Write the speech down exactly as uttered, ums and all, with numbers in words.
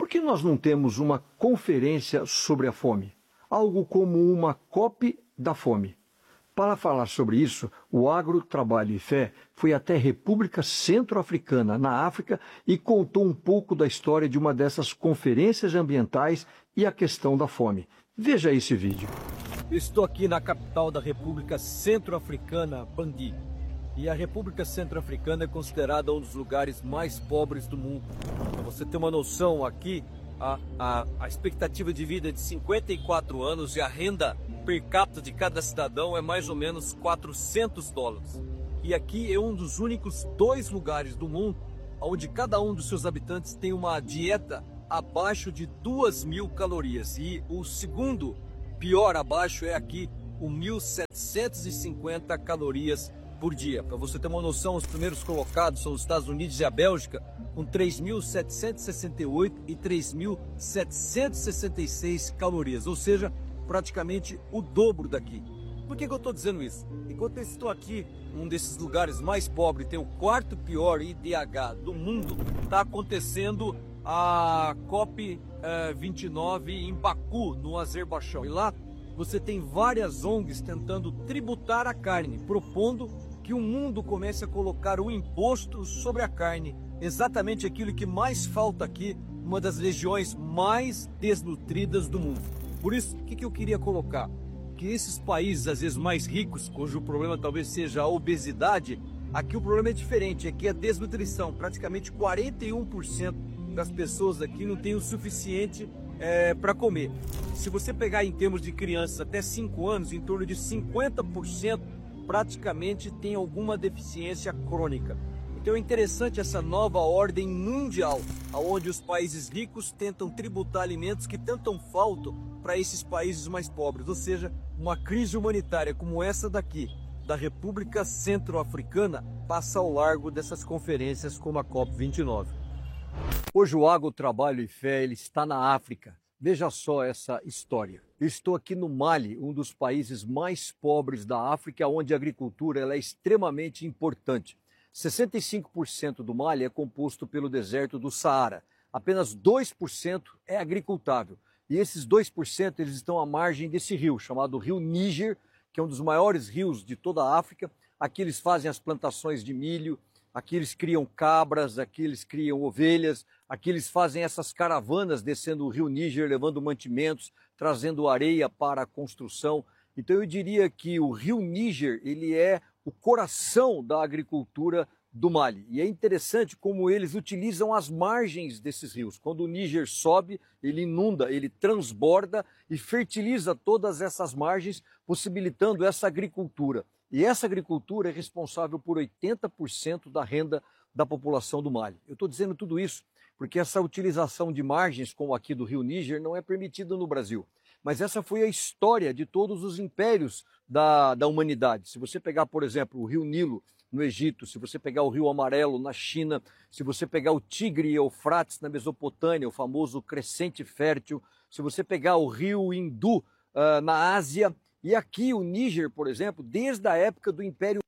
Por que nós não temos uma conferência sobre a fome? Algo como uma COP da fome. Para falar sobre isso, o Agro, Trabalho e Fé foi até a República Centro-Africana, na África, e contou um pouco da história de uma dessas conferências ambientais e a questão da fome. Veja esse vídeo. Estou aqui na capital da República Centro-Africana, Bangui. E a República Centro-Africana é considerada um dos lugares mais pobres do mundo. Para você ter uma noção, aqui a, a, a expectativa de vida é de cinquenta e quatro anos e a renda per capita de cada cidadão é mais ou menos quatrocentos dólares. E aqui é um dos únicos dois lugares do mundo onde cada um dos seus habitantes tem uma dieta abaixo de duas mil calorias. E o segundo pior abaixo é aqui, o mil setecentos e cinquenta calorias por dia. Para você ter uma noção, os primeiros colocados são os Estados Unidos e a Bélgica, com três mil setecentos e sessenta e oito e três mil setecentos e sessenta e seis calorias, ou seja, praticamente o dobro daqui. Por que que eu estou dizendo isso? Enquanto eu estou aqui, um desses lugares mais pobres, tem o quarto pior I D H do mundo, está acontecendo a COP vinte e nove em Baku, no Azerbaijão. E lá você tem várias O N Gs tentando tributar a carne, propondo que o mundo comece a colocar um imposto sobre a carne, exatamente aquilo que mais falta aqui, uma das regiões mais desnutridas do mundo. Por isso, o que que eu queria colocar? Que esses países, às vezes mais ricos, cujo problema talvez seja a obesidade, aqui o problema é diferente, aqui é a desnutrição. Praticamente quarenta e um por cento das pessoas aqui não tem o suficiente é, para comer. Se você pegar em termos de crianças até cinco anos, em torno de cinquenta por cento praticamente tem alguma deficiência crônica. Então é interessante essa nova ordem mundial, onde os países ricos tentam tributar alimentos que tanto faltam para esses países mais pobres. Ou seja, uma crise humanitária como essa daqui, da República Centro-Africana, passa ao largo dessas conferências como a COP vinte e nove. Hoje o Agro, Trabalho e Fé ele está na África. Veja só essa história. Eu estou aqui no Mali, um dos países mais pobres da África, onde a agricultura ela é extremamente importante. sessenta e cinco por cento do Mali é composto pelo deserto do Saara. Apenas dois por cento é agricultável. E esses dois por cento eles estão à margem desse rio, chamado Rio Níger, que é um dos maiores rios de toda a África. Aqui eles fazem as plantações de milho, aqui eles criam cabras, aqui eles criam ovelhas, aqui eles fazem essas caravanas descendo o Rio Níger, levando mantimentos, trazendo areia para a construção. Então eu diria que o Rio Níger ele é o coração da agricultura do Mali. E é interessante como eles utilizam as margens desses rios. Quando o Níger sobe, ele inunda, ele transborda e fertiliza todas essas margens, possibilitando essa agricultura. E essa agricultura é responsável por oitenta por cento da renda da população do Mali. Eu estou dizendo tudo isso porque essa utilização de margens, como aqui do Rio Níger, não é permitida no Brasil. Mas essa foi a história de todos os impérios da, da humanidade. Se você pegar, por exemplo, o Rio Nilo no Egito, se você pegar o Rio Amarelo na China, se você pegar o Tigre e Eufrates na Mesopotâmia, o famoso crescente fértil, se você pegar o Rio Hindu uh, na Ásia, e aqui o Níger, por exemplo, desde a época do Império